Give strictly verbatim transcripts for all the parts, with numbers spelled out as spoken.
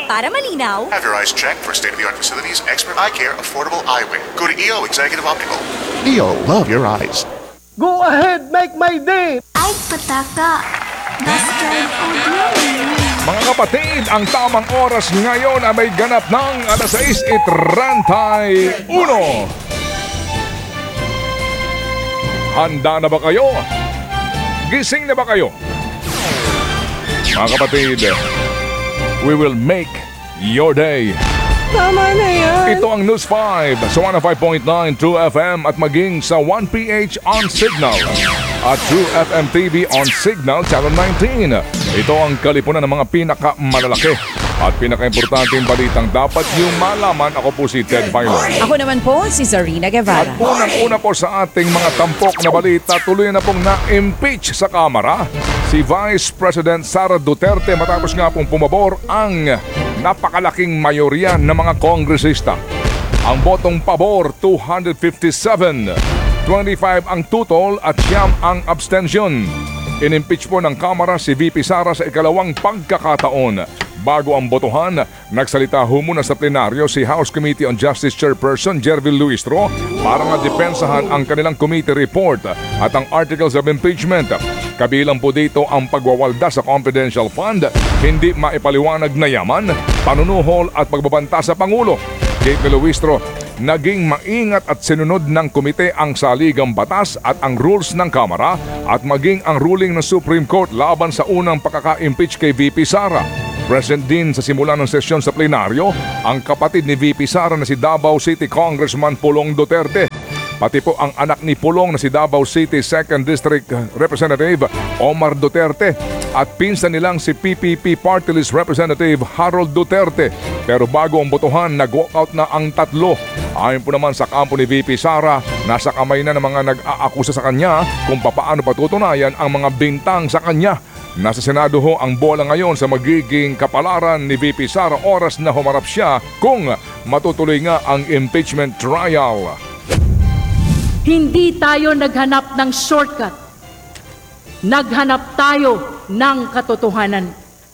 Para malinaw, Have your eyes checked for state-of-the-art facilities, expert eye care, affordable eyewear. Go to E O Executive Optical. E O, love your eyes. Go ahead, make my day! Ay, pataka. Bastard audio. Mga kapatid, ang tamang oras ngayon ay may ganap ng alas sais at trentay-uno. Handa na ba kayo? Gising na ba kayo? Mga kapatid, we will make your day. Tama na yan! Ito ang News five sa one oh five point nine True F M at maging sa one P H on Signal at True F M T V on Signal Channel nineteen. Ito ang kalipunan ng mga pinakamalalaki at pinakaimportanteng balitang dapat yung malaman. Ako po si Ted Filon. Ako naman po si Zarina Guevara. At unang-una po sa ating mga tampok na balita, tuloy na pong na-impeach sa Kamara si Vice President Sara Duterte matapos nga pong pumabor ang napakalaking mayorya ng mga kongresista. Ang botong pabor, two hundred fifty-seven. twenty-five ang tutol at siyam ang abstention. In-impeach po ng Kamara si V P Sara sa ikalawang pagkakataon. Bago ang botohan, nagsalita ho muna sa plenaryo si House Committee on Justice Chairperson Jervil Luistro para madepensahan ang kanilang committee report at ang articles of impeachment. Kabilang po dito ang pagwawalda sa confidential fund, hindi maipaliwanag na yaman, panunuhol at pagbabanta sa Pangulo. Kate Luistro, naging maingat at sinunod ng komite ang saligang batas at ang rules ng Kamara at maging ang ruling ng Supreme Court laban sa unang pagkaka-impeach kay V P Sara. Present din sa simula ng sesyon sa plenaryo ang kapatid ni V P Sara na si Davao City Congressman Pulong Duterte. Pati po ang anak ni Pulong na si Davao City second District Representative Omar Duterte at pinsan nilang si P P P Party List Representative Harold Duterte. Pero bago ang botohan, nag-walkout na ang tatlo. Ayon po naman sa kampo ni V P Sara, nasa kamay na ng mga nag-aakusa sa kanya kung papaano patutunayan ang mga bintang sa kanya. Nasa Senado ho ang bola ngayon sa magiging kapalaran ni V P Sara oras na humarap siya kung matutuloy nga ang impeachment trial. Hindi tayo naghanap ng shortcut. Naghanap tayo ng katotohanan.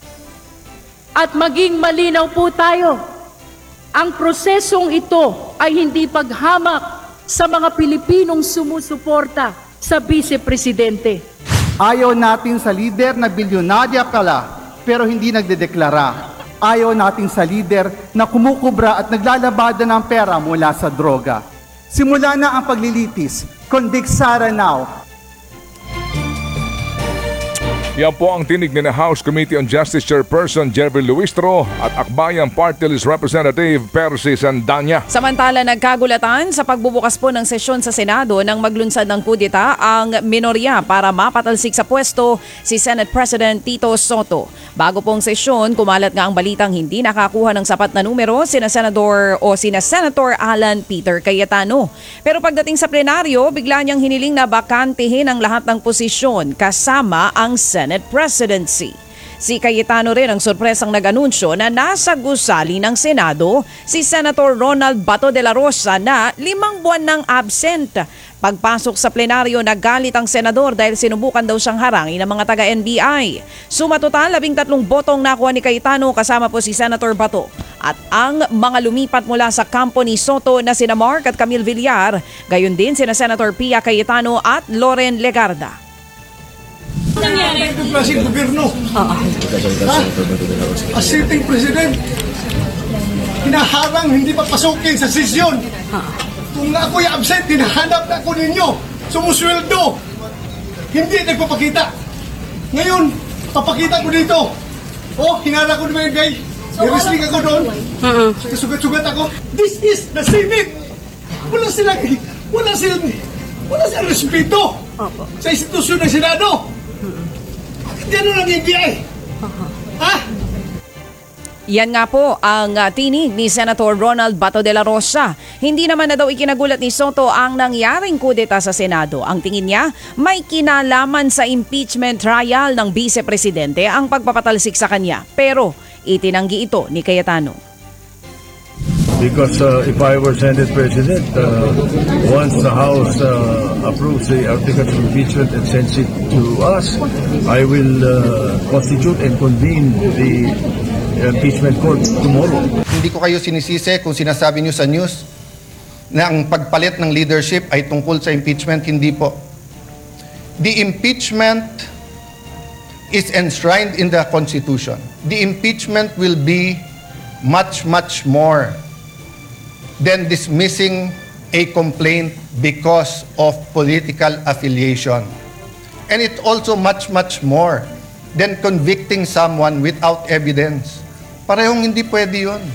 At maging malinaw po tayo, ang prosesong ito ay hindi paghamak sa mga Pilipinong sumusuporta sa Vice Presidente. Ayaw natin sa lider na bilyonarya pala pero hindi nagdedeklara. Ayaw natin sa lider na kumukubra at naglalabada ng pera mula sa droga. Simula na ang paglilitis. Convict Sara now. Yan po ang tinig ni na House Committee on Justice Chairperson Jervil Luistro at Akbayan Party List Representative Percy Sandanya. Samantala, nagkagulatan sa pagbubukas po ng sesyon sa Senado nang maglunsad ng kudeta ang minorya para mapatalsik sa pwesto si Senate President Tito Soto. Bago pong sesyon, kumalat nga ang balitang hindi nakakuha ng sapat na numero sina Senador o sina Senator Alan Peter Cayetano. Pero pagdating sa plenaryo, bigla niyang hiniling na bakantehin ang lahat ng posisyon kasama ang Senate Presidency. Si Cayetano rin ang sorpresang nag-anunsyo na nasa gusali ng Senado si Senator Ronald Bato de la Rosa na limang buwan nang absent. Pagpasok sa plenaryo, naggalit ang senador dahil sinubukan daw siyang harangin ng mga taga-N B I. Sumatotal, labing tatlong botong nakuha ni Cayetano kasama po si Senator Bato. At ang mga lumipat mula sa kampo ni Soto na sina Mark at Camille Villar, gayon din sina Senator Pia Cayetano at Loren Legarda. Nangyari? Ito klaseng gobyerno. Ha? As sitting president, hinaharang hindi papasukin sa sesyon. Kung ako'y absent, hinahanap na ako ninyo. Sumusweldo. Hindi nagpapakita. Ngayon, papakita ko dito. Oh, hinala ko naman yung guy. I-wrestling ako doon. Sugat-sugat ako. This is the Senate. Wala silang, wala silang, wala silang respeto sa institusyon ng Senado. Gano'n ang N B I? Ha? Yan nga po ang uh, tinig ni Senator Ronald Bato de la Rosa. Hindi naman na daw ikinagulat ni Soto ang nangyaring kudeta sa Senado. Ang tingin niya, may kinalaman sa impeachment trial ng Vice Presidente ang pagpapatalsik sa kanya. Pero itinanggi ito ni Cayetano. Because uh, if I were Senate President, uh, once the House uh, approves the articles of impeachment and sends it to us, I will uh, constitute and convene the impeachment court tomorrow. Hindi ko kayo sinisisi kung sinasabi niyo sa news na ang pagpalit ng leadership ay tungkol sa impeachment. Hindi po. The impeachment is enshrined in the Constitution. The impeachment will be much, much more than dismissing a complaint because of political affiliation. And it's also much, much more than convicting someone without evidence. Parehong hindi pwede yun.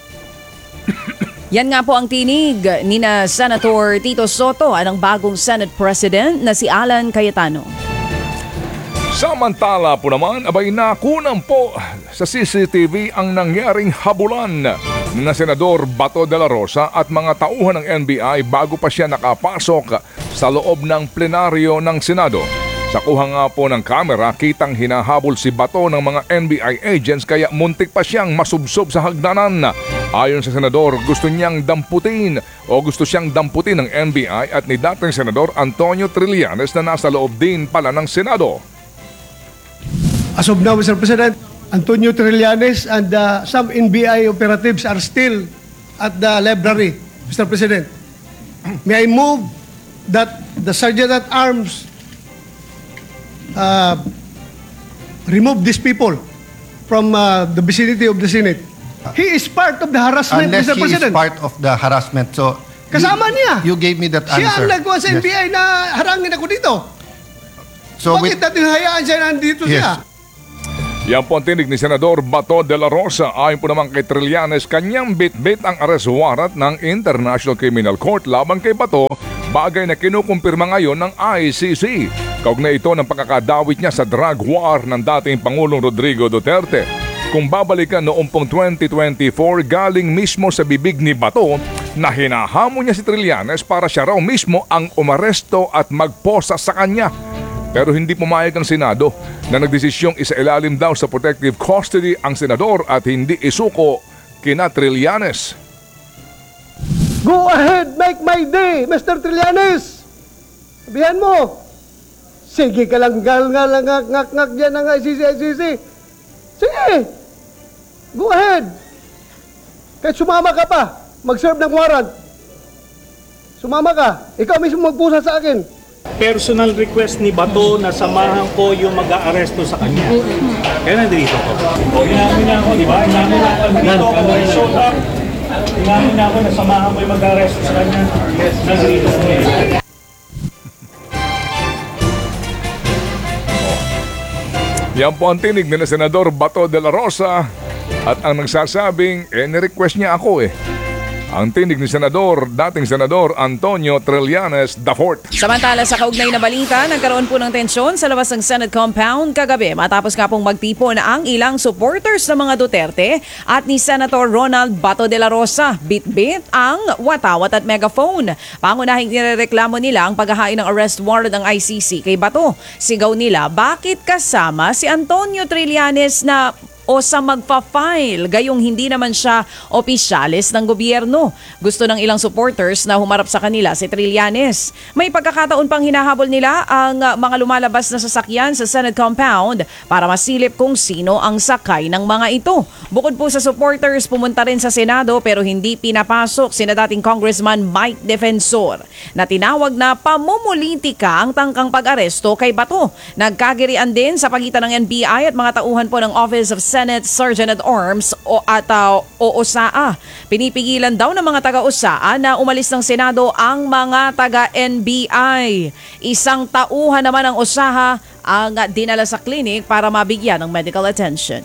Yan nga po ang tinig ni na Senator Tito Soto at ang bagong Senate President na si Alan Cayetano. Samantala po naman, abay nakunan po sa C C T V ang nangyaring habulan na Senador Bato de la Rosa at mga tauhan ng N B I bago pa siya nakapasok sa loob ng plenaryo ng Senado. Sa kuha nga po ng kamera, kitang hinahabol si Bato ng mga N B I agents kaya muntik pa siyang masubsob sa hagdanan. Ayon sa senador, gusto niyang damputin o gusto siyang damputin ng N B I at ni dating Senador Antonio Trillanes na nasa loob din pala ng Senado. As of now, Mister President, Antonio Trillanes and uh, some N B I operatives are still at the library, Mister President. May I move that the Sergeant at Arms uh, remove these people from uh, the vicinity of the Senate. He is part of the harassment, Unless Mister he President. is part of the harassment. So, Kasama you, niya. You gave me that Siya answer. ang nagkuha sa N B I Yes. na harangin ako dito. So, Bakit with, natin hayaan siya nandito Yes. siya? Yan po ang tinig ni Senador Bato de la Rosa. Ayon po naman kay Trillanes, kanyang bit-bit ang arrest warrant ng International Criminal Court laban kay Bato, bagay na kinukumpirma ngayon ng I C C. Kaugnay ito ng pagkakadawit niya sa drug war ng dating Pangulong Rodrigo Duterte. Kung babalikan noong pong twenty twenty-four, galing mismo sa bibig ni Bato na hinahamon niya si Trillanes para siya raw mismo ang umaresto at magposa sa kanya. Pero hindi pumayag ang Senado na nagdesisyong isailalim daw sa protective custody ang senador at hindi isuko kina Trillanes. Go ahead, make my day, Mister Trillanes. Sabihan mo. Sige ka lang, gal, gal, ngak, ngak, ngak dyan ng I C C, I C C. Sige. Go ahead. Kahit sumama ka pa, mag-serve ng warrant. Sumama ka. Ikaw mismo magpusa sa akin. Personal request ni Bato na samahan ko yung mag-aaresto sa kanya. Kaya nandito ko. O, inamin na ako, di ba? Inamin na ako. Nandito ako. I showed up. Inamin na ako na samahan ko yung mag-aaresto sa kanya. Yes. Nandito ko. Yan po ang tinig ni Senador Bato de la Rosa at ang nagsasabing, eh, ni-request niya ako eh. Ang tinig ni Senador, dating Senador Antonio Trillanes the fourth. Samantala sa kaugnay na balita, nagkaroon po ng tensyon sa labas ng Senate compound kagabi matapos nga pong magtipon ang ilang supporters ng mga Duterte at ni Senator Ronald Bato de la Rosa. Bit-bit ang watawat at megaphone. Pangunahing nirereklamo nila ang paghahain ng arrest warrant ng I C C kay Bato. Sigaw nila, bakit kasama si Antonio Trillanes na o sa magpa-file, gayong hindi naman siya opisyalis ng gobyerno. Gusto ng ilang supporters na humarap sa kanila si Trillanes. May pagkakataon pang hinahabol nila ang uh, mga lumalabas na sasakyan sa Senate compound para masilip kung sino ang sakay ng mga ito. Bukod po sa supporters, pumunta rin sa Senado pero hindi pinapasok sina dating Congressman Mike Defensor na tinawag na pamumulitika ang tangkang pag-aresto kay Bato. Nagkagirian din sa pagitan ng N B I at mga tauhan po ng Office of Senate Sergeant at Arms o at uh, o O S A A. Pinipigilan daw ng mga taga-O S A A na umalis ng Senado ang mga taga-N B I. Isang tauhan naman ng O S A A ang dinala sa clinic para mabigyan ng medical attention.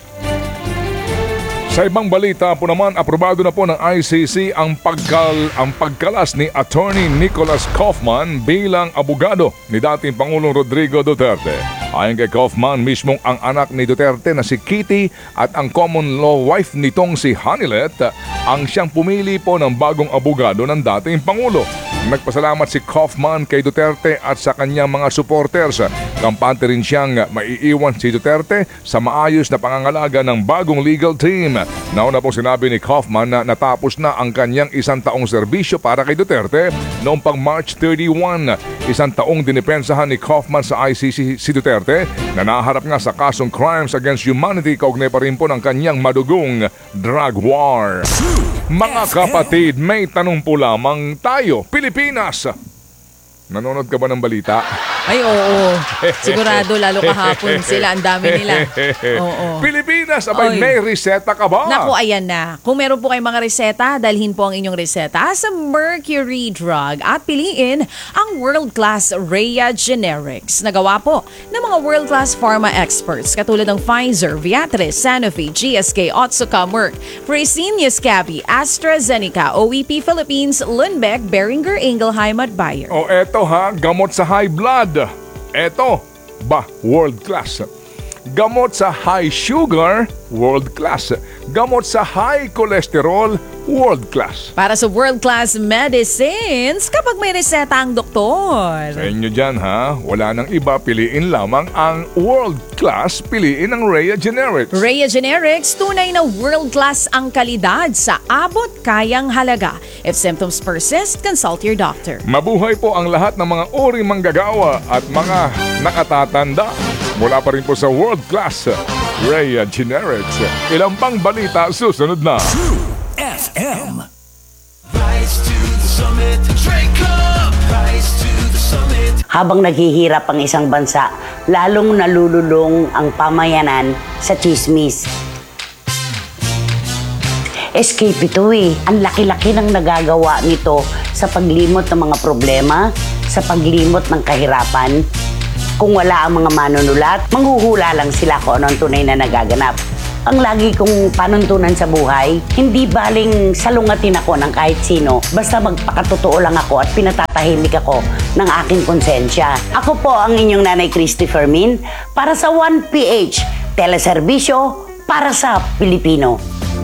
Sa ibang balita po naman, aprobado na po ng I C C ang, pagkal, ang pagkalas ni Attorney Nicholas Kaufman bilang abogado ni dating Pangulong Rodrigo Duterte. Ayon kay Kaufman, mismong ang anak ni Duterte na si Kitty at ang common law wife nitong si Hanilet ang siyang pumili po ng bagong abogado ng dating Pangulo. Nagpasalamat si Kaufman kay Duterte at sa kanyang mga supporters. Kampante rin siyang maiiwan si Duterte sa maayos na pangangalaga ng bagong legal team. Nauna po sinabi ni Kaufman na natapos na ang kanyang isang taong serbisyo para kay Duterte noong pang March thirty-one. Isang taong dinipensahan ni Kaufman sa I C C si Duterte na naharap nga sa kasong crimes against humanity kaugnay pa rin po ng kanyang madugong drug war. Mga kapatid, may tanong po lamang tayo. Pilipinas, nanonood ka ba ng balita? Ay, oo. Sigurado, lalo kahapon sila. Ang dami nila. Oo. Pilipinas, abay, Oy. may reseta ka ba? Naku, ayan na. Kung meron po kayong mga reseta, dalhin po ang inyong reseta sa Mercury Drug at piliin ang world-class Rhea Generics. Nagawa po ng mga world-class pharma experts katulad ng Pfizer, Viatris, Sanofi, G S K, Otsuka, Merck, Fresenius Kabi, AstraZeneca, O E P Philippines, Lundbeck, Boehringer Ingelheim at Bayer. O eto ha, gamot sa high blood. Eto, ba, world class. Gamot sa high sugar, world class. Gamot sa high cholesterol, world class. Para sa world-class medicines, kapag may reseta ang doktor. Sa inyo dyan ha, wala nang iba, piliin lamang ang world class, piliin ang Rhea Generics. Rhea Generics, tunay na world-class ang kalidad sa abot kayang halaga. If symptoms persist, consult your doctor. Mabuhay po ang lahat ng mga uri manggagawa at mga nakatatanda. Mula pa rin po sa world class, Rhea Generics. Ilang pang balita susunod na. F M. Rise to the summit, drink up. Rise to the summit. Habang naghihirap ang isang bansa, lalong nalululong ang pamayanan sa chismis. Escape ito eh. Ang laki-laki ng nagagawa nito sa paglimot ng mga problema, sa paglimot ng kahirapan. Kung wala ang mga manunulat, manghuhula lang sila kung ano ang tunay na nagaganap. Ang lagi kong panuntunan sa buhay, hindi baling salungatin ako ng kahit sino, basta magpakatotoo lang ako at pinatatahimik ako ng aking konsensya. Ako po ang inyong Nanay Christy Fermin para sa one P H, teleserbisyo para sa Pilipino.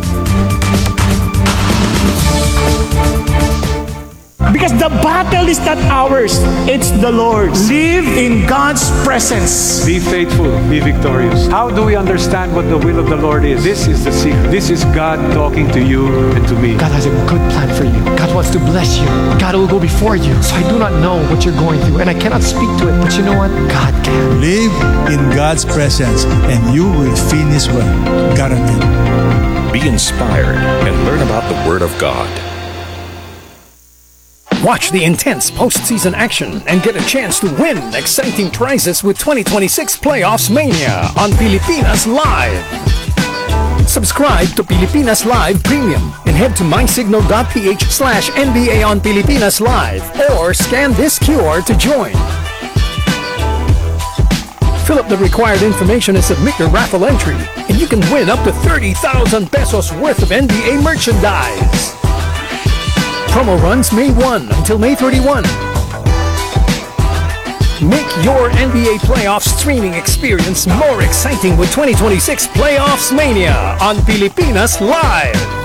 Because the battle is not ours, it's the Lord's. Live in God's presence. Be faithful, be victorious. How do we understand what the will of the Lord is? This is the secret. This is God talking to you and to me. God has a good plan for you. God wants to bless you. God will go before you. So I do not know what you're going through, and I cannot speak to it. But you know what? God can. Live in God's presence, and you will finish well. Guaranteed. Be inspired and learn about the Word of God. Watch the intense postseason action and get a chance to win exciting prizes with twenty twenty-six Playoffs Mania on Pilipinas Live. Subscribe to Pilipinas Live Premium and head to mysignal.ph slash NBA on Pilipinas Live or scan this Q R to join. Fill up the required information and submit your raffle entry, and you can win up to thirty thousand pesos worth of N B A merchandise. Promo runs May first until May thirty-first. Make your N B A playoff streaming experience more exciting with twenty twenty-six Playoffs Mania on Pilipinas Live.